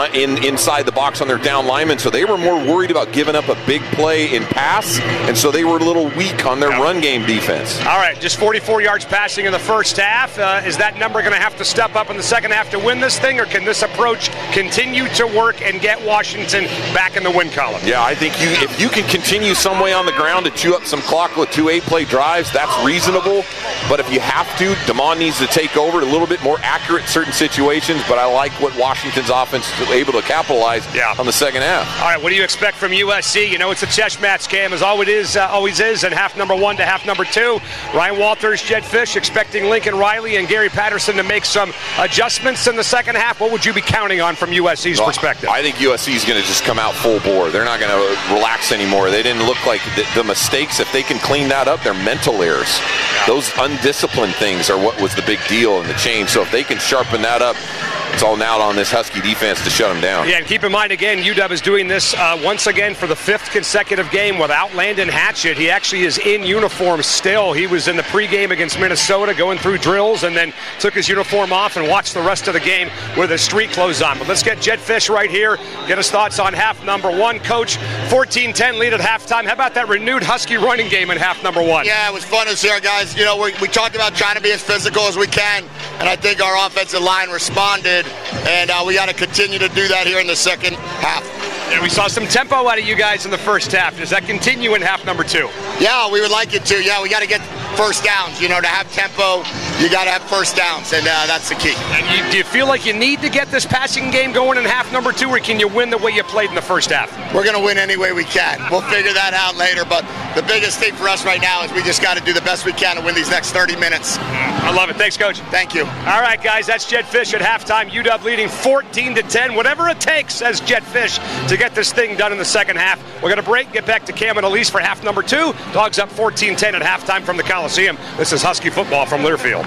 inside the box on their down linemen, so they were more worried about giving up a big play in pass, and so they were a little weak on their run game defense. All right, just 44 yards passing in the first half. Is that number going to have to step up in the second half to win this thing, or can this approach continue to work and get Washington back in the win column? Yeah, I think if you can continue some way on the ground to chew up some clock with 2 8-play drives, that's reasonable. But if you have to, DeMond needs to take over a little bit more accurate in certain situations, but I like what Washington's offense is able to capitalize on the second half. All right, what do you expect from USC? You know, it's a chess match game, as always is, in half number 1 to half number 2. Ryan Walters, Jedd Fisch expecting Lincoln Riley and Gary Patterson to make some adjustments in the second half. What would you be counting on from USC's perspective? I think USC is going to just come out full bore. They're not going to relax anymore. They didn't look like the mistakes. If they can clean that up, they're mental errors. Those undisciplined things are what was the big deal in the change. So if they can sharpen that up, it's all now on this Husky defense to shut them down. Yeah, and keep in mind, again, UW is doing this once again for the 5th consecutive game without Landon Hatchett. He actually is in uniform still. He was in the pregame against Minnesota going through drills and then took his uniform off and watched the rest of the game with his street clothes on. But let's get Jedd Fisch right here, get his thoughts on half number 1. Coach, 14-10 lead at halftime. How about that renewed Husky running game in half number 1? Yeah, it was fun to see our guys. You know, we talked about trying to be as physical as we can, and I think our offensive line responded, and we got to continue to do that here in the second half. And we saw some tempo out of you guys in the first half. Does that continue in half number 2? Yeah, we would like it to. Yeah, we got to get first downs. You know, to have tempo, you got to have first downs, and that's the key. And do you feel like you need to get this passing game going in half number 2, or can you win the way you played in the first half? We're going to win any way we can. We'll figure that out later, but the biggest thing for us right now is we just got to do the best we can to win these next 30 minutes. I love it. Thanks, Coach. Thank you. All right, guys, that's Jedd Fisch at halftime. UW leading 14-10. Whatever it takes, says Jedd Fisch, to get this thing done in the second half. We're going to break, get back to Cam and Elise for half number 2. Dogs up 14-10 at halftime from the Coliseum. This is Husky football from Learfield.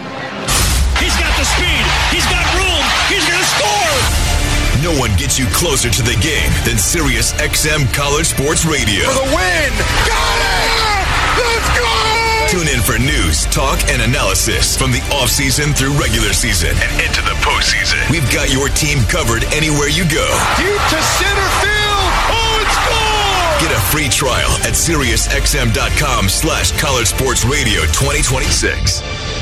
He's got the speed. He's got room. He's going to score. No one gets you closer to the game than Sirius XM College Sports Radio. For the win. Got it! Let's go! Tune in for news, talk, and analysis from the offseason through regular season and into the postseason. We've got your team covered anywhere you go. Deep to center field. Oh, it's gone! Get a free trial at SiriusXM.com/College Sports Radio 2026.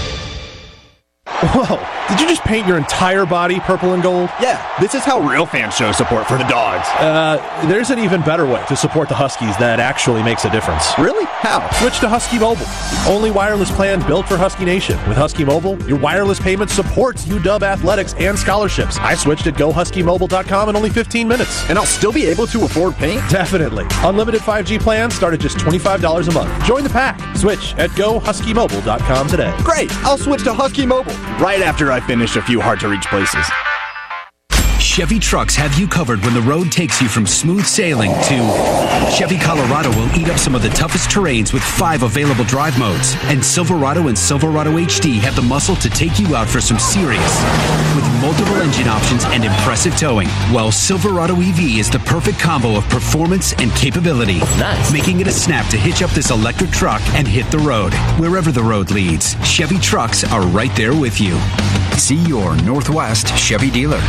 Whoa, did you just paint your entire body purple and gold? Yeah, this is how real fans show support for the Dogs. There's an even better way to support the Huskies that actually makes a difference. Really? How? Switch to Husky Mobile, the only wireless plan built for Husky Nation. With Husky Mobile, your wireless payment supports UW athletics and scholarships. I switched at GoHuskyMobile.com in only 15 minutes. And I'll still be able to afford paint? Definitely. Unlimited 5G plans start at just $25 a month. Join the pack. Switch at GoHuskyMobile.com today. Great! I'll switch to Husky Mobile right after I finish a few hard-to-reach places. Chevy trucks have you covered when the road takes you from smooth sailing to Chevy Colorado will eat up some of the toughest terrains with 5 available drive modes. And Silverado and Silverado HD have the muscle to take you out for some serious with multiple engine options and impressive towing. While Silverado EV is the perfect combo of performance and capability, making it a snap to hitch up this electric truck and hit the road. Wherever the road leads, Chevy trucks are right there with you. See your Northwest Chevy dealer.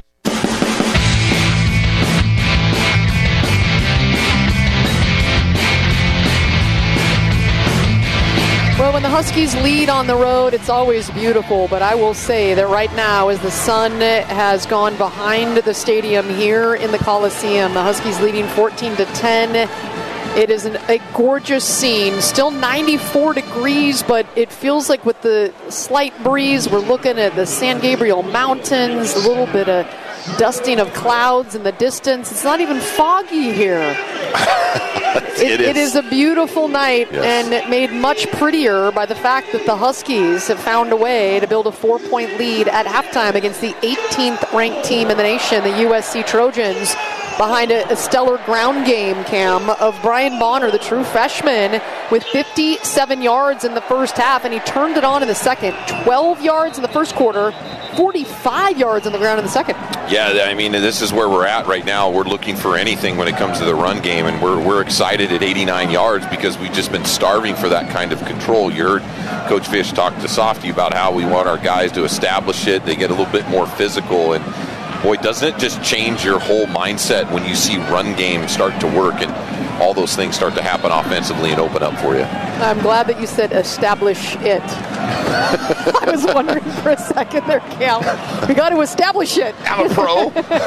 Well, when the Huskies lead on the road, it's always beautiful, but I will say that right now, as the sun has gone behind the stadium here in the Coliseum, the Huskies leading 14-10. It is a gorgeous scene. Still 94 degrees, but it feels like with the slight breeze, we're looking at the San Gabriel Mountains, a little bit of dusting of clouds in the distance. It's not even foggy here. It is a beautiful night, yes. And made much prettier by the fact that the Huskies have found a way to build a 4-point lead at halftime against the 18th ranked team in the nation, the USC Trojans. behind a stellar ground game, Cam, of Brian Bonner, the true freshman, with 57 yards in the first half, and he turned it on in the second. 12 yards in the first quarter, 45 yards on the ground in the second. Yeah, I mean, this is where we're at right now. We're looking for anything when it comes to the run game, and we're excited at 89 yards because we've just been starving for that kind of control. You heard Coach Fish talk to Softy about how we want our guys to establish it. They get a little bit more physical, and boy, doesn't it just change your whole mindset when you see run game start to work and all those things start to happen offensively and open up for you. I'm glad that you said establish it. I was wondering for a second there, Cal. We got to establish it. I'm a pro.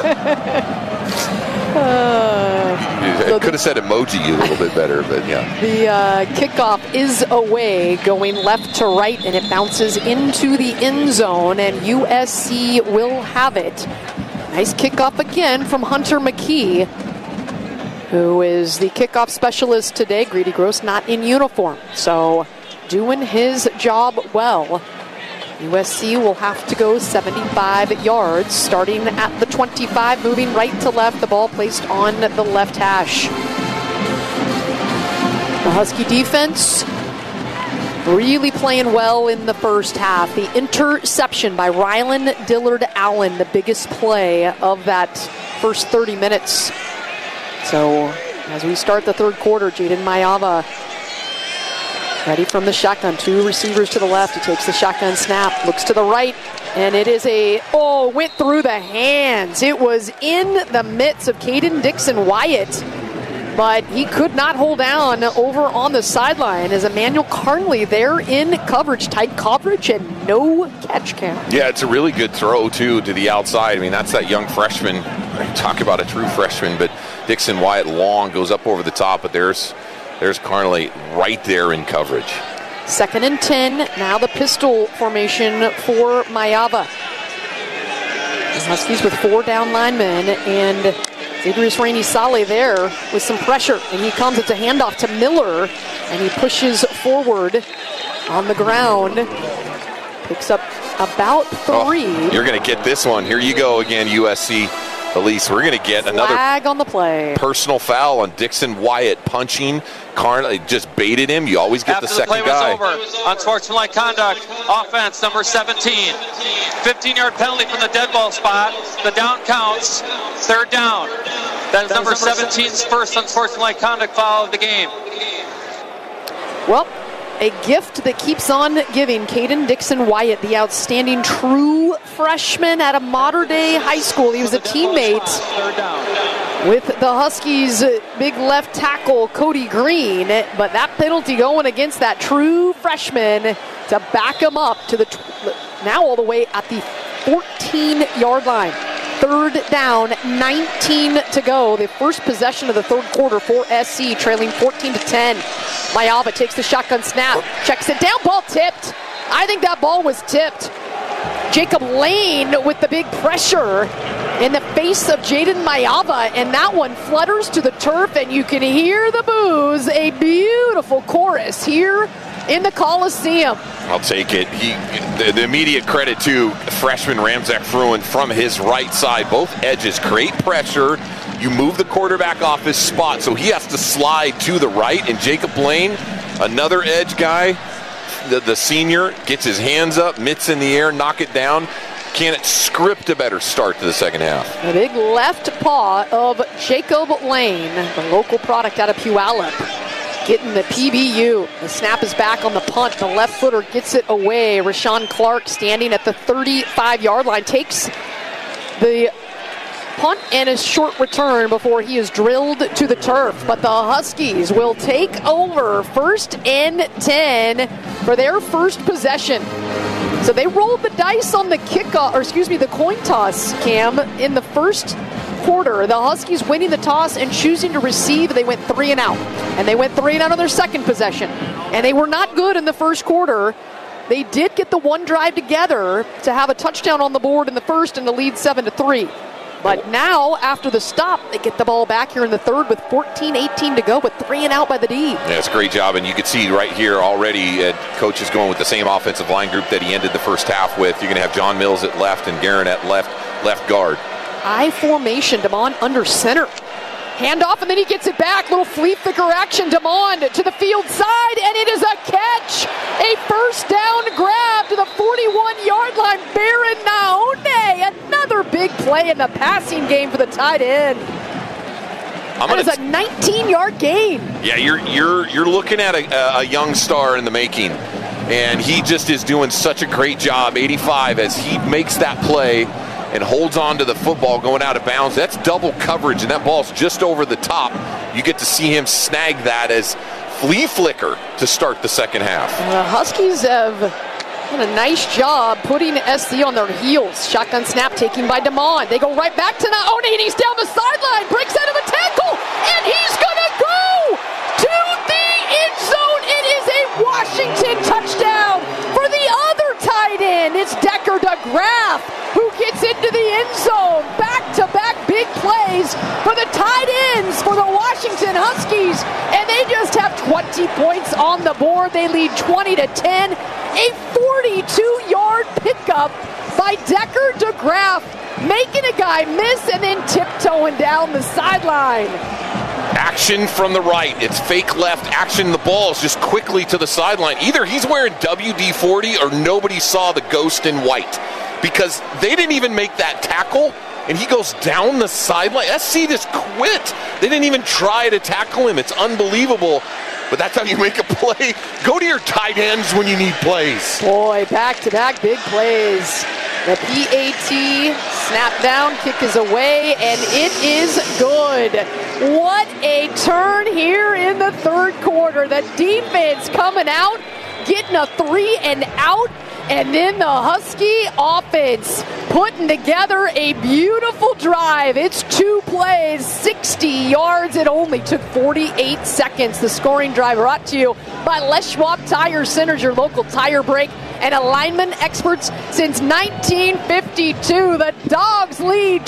I could have said emoji a little bit better, but yeah. The kickoff is away, going left to right, and it bounces into the end zone, and USC will have it. Nice kickoff again from Hunter McKee, who is the kickoff specialist today. Greedy Gross not in uniform, so doing his job well. USC will have to go 75 yards, starting at the 25, moving right to left. The ball placed on the left hash. The Husky defense really playing well in the first half. The interception by Rylan Dillard Allen, the biggest play of that first 30 minutes. So as we start the third quarter, Jaden Mayava ready from the shotgun. Two receivers to the left. He takes the shotgun snap, looks to the right, and it is went through the hands. It was in the midst of Caden Dixon Wyatt, but he could not hold down over on the sideline as Emmanuel Carnley there in coverage, tight coverage, and no catch count. Yeah, it's a really good throw, too, to the outside. I mean, that's that young freshman. Talk about a true freshman, but Dixon Wyatt long goes up over the top, but there's Carnley right there in coverage. 2nd and 10. Now the pistol formation for Mayava. The Huskies with 4 down linemen, and Zagreus Rainey Saleh there with some pressure, and he comes. It's a handoff to Miller, and he pushes forward on the ground. Picks up about 3. You're going to get this one. Here you go again, USC. Elise, we're going to get another flag on the play. Personal foul on Dixon Wyatt, punching Carnley, just baited him. You always get the second guy. After the play was over, unsportsmanlike conduct, offense number 17. 15-yard penalty from the dead ball spot. The down counts. 3rd down. That is number 17's first unsportsmanlike conduct foul of the game. Well, a gift that keeps on giving. Caden Dixon Wyatt, the outstanding true freshman at a modern-day high school. He was a teammate with the Huskies' big left tackle, Cody Green. But that penalty going against that true freshman to back him up to the now all the way at the 14-yard line. 3rd down, 19 to go. The first possession of the third quarter for SC, trailing 14-10. Mayava takes the shotgun snap, checks it down, ball tipped. I think that ball was tipped. Jacob Lane with the big pressure in the face of Jaden Mayava, and that one flutters to the turf, and you can hear the boos. A beautiful chorus here in the Coliseum. I'll take it. The immediate credit to freshman Ramzak Fruin from his right side. Both edges, great pressure. You move the quarterback off his spot, so he has to slide to the right. And Jacob Lane, another edge guy, the senior, gets his hands up, mitts in the air, knock it down. Can it script a better start to the second half? The big left paw of Jacob Lane, the local product out of Puyallup, getting the PBU. The snap is back on the punt. The left footer gets it away. Rashawn Clark standing at the 35-yard line takes the punt and a short return before he is drilled to the turf. But the Huskies will take over 1st and 10 for their first possession. So they rolled the dice on the the coin toss, Cam, in the first quarter. The Huskies winning the toss and choosing to receive. They went 3 and out. And they went 3 and out on their second possession. And they were not good in the first quarter. They did get the one drive together to have a touchdown on the board in the first and the lead 7-3. But now, after the stop, they get the ball back here in the third with 14-18 to go with 3 and out by the D. Yeah, it's a great job, and you can see right here already Coach is going with the same offensive line group that he ended the first half with. You're going to have John Mills at left and Guerin at left guard. I formation. Demond under center. Handoff, and then he gets it back. Little flea flicker action. Demond to the field side, and it is a catch. A first down grab to the 41-yard line. Baron Naone. Another big play in the passing game for the tight end. That is a 19-yard gain. Yeah, you're looking at a young star in the making, and he just is doing such a great job, 85, as he makes that play and holds on to the football going out of bounds. That's double coverage, and that ball's just over the top. You get to see him snag that as flea flicker to start the second half. The Huskies have done a nice job putting SC on their heels. Shotgun snap taken by Demond. They go right back to Naone, and he's down the sideline, breaks out of a tackle, and he's going to go to the end zone. It is a Washington touchdown for the other tight end. It's Decker DeGraff who gets into the end zone. Back-to-back big plays for the tight ends for the Washington Huskies, and they just have 20 points on the board. They lead 20-10. A 42-yard pickup by Decker DeGraff, making a guy miss and then tiptoeing down the sideline. Action from the right. It's fake left action. The ball is just quickly to the sideline. Either he's wearing WD-40 or nobody saw the ghost in white, because they didn't even make that tackle, and he goes down the sideline. SC just quit. They didn't even try to tackle him. It's unbelievable, but that's how you make a play. Go to your tight ends when you need plays. Boy, back-to-back big plays. The PAT snap down, kick is away, and it is good. What a turn here in the third quarter. The defense coming out, getting a 3 and out, and then the Husky offense putting together a beautiful drive. It's 2 plays, 60 yards. It only took 48 seconds. The scoring drive brought to you by Les Schwab Tire Centers, your local tire break and alignment experts since 1952. The Dogs lead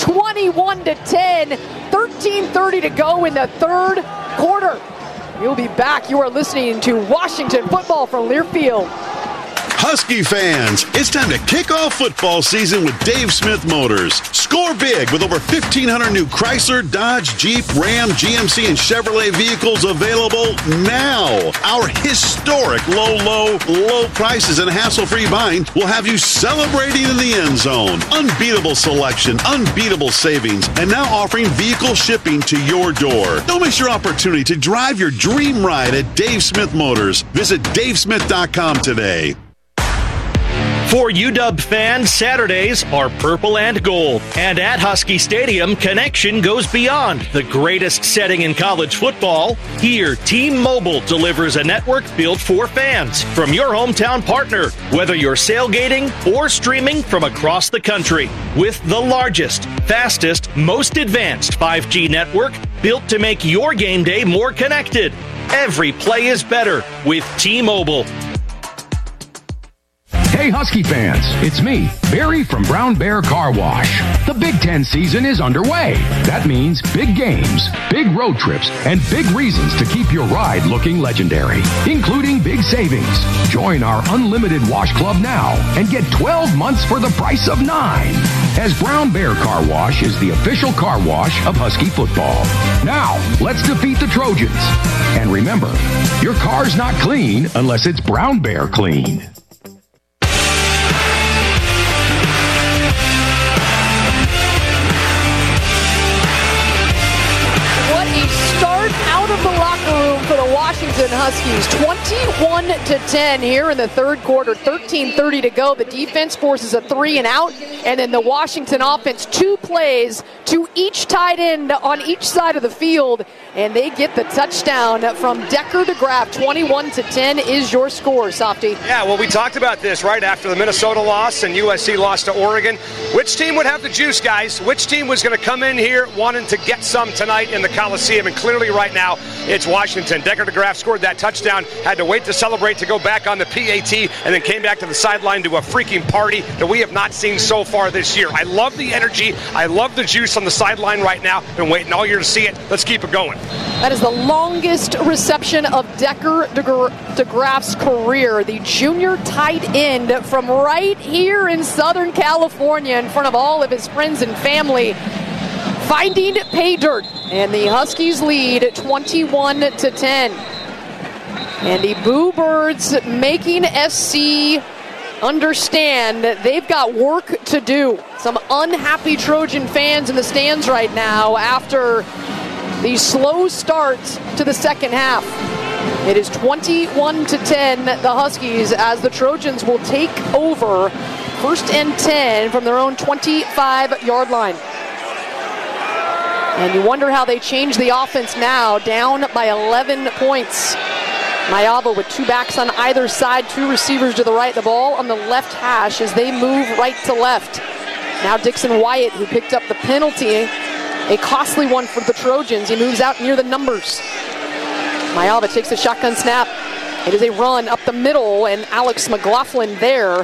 21-10, 13:30 to go in the third quarter. We'll be back. You are listening to Washington Football from Learfield. Husky fans, it's time to kick off football season with Dave Smith Motors. Score big with over 1,500 new Chrysler, Dodge, Jeep, Ram, GMC, and Chevrolet vehicles available now. Our historic low prices and hassle-free buying will have you celebrating in the end zone. Unbeatable selection, unbeatable savings, and now offering vehicle shipping to your door. Don't miss your opportunity to drive your dream ride at Dave Smith Motors. Visit davesmith.com today. For UW fans, Saturdays are purple and gold. And at Husky Stadium, connection goes beyond the greatest setting in college football. Here, T-Mobile delivers a network built for fans from your hometown partner, whether you're sailgating or streaming from across the country. With the largest, fastest, most advanced 5G network built to make your game day more connected. Every play is better with T-Mobile. Hey Husky fans, it's me, Barry from Brown Bear Car Wash. The Big Ten season is underway. That means big games, big road trips, and big reasons to keep your ride looking legendary, including big savings. Join our unlimited wash club now and get 12 months for the price of 9. As Brown Bear Car Wash is the official car wash of Husky football. Now, let's defeat the Trojans. And remember, your car's not clean unless it's Brown Bear clean. Out of the locker room for the Washington Huskies. 21-10 here in the third quarter. 13:30 to go. The defense forces a 3 and out, and then the Washington offense 2 plays to each tight end on each side of the field, and they get the touchdown from Decker DeGraff. 21-10 is your score, Softy. Yeah, well, we talked about this right after the Minnesota loss and USC lost to Oregon. Which team would have the juice, guys? Which team was going to come in here wanting to get some tonight in the Coliseum? And clearly right now it's Washington. Decker DeGraff scored that touchdown, had to wait to celebrate to go back on the PAT, and then came back to the sideline to a freaking party that we have not seen so far this year. I love the energy. I love the juice on the sideline right now. Been waiting all year to see it. Let's keep it going. That is the longest reception of Decker DeGraff's career. The junior tight end from right here in Southern California in front of all of his friends and family. finding pay dirt, and the Huskies lead 21-10. And the Boo Birds making SC understand that they've got work to do. Some unhappy Trojan fans in the stands right now after the slow start to the second half. It is 21-10, the Huskies, as the Trojans will take over 1st and 10 from their own 25-yard line. And you wonder how they change the offense now, down by 11 points. Mayava with 2 backs on either side, 2 receivers to the right, the ball on the left hash as they move right to left. Now Dixon Wyatt, who picked up the penalty, a costly one for the Trojans. He moves out near the numbers. Mayava takes a shotgun snap. It is a run up the middle, and Alex McLaughlin there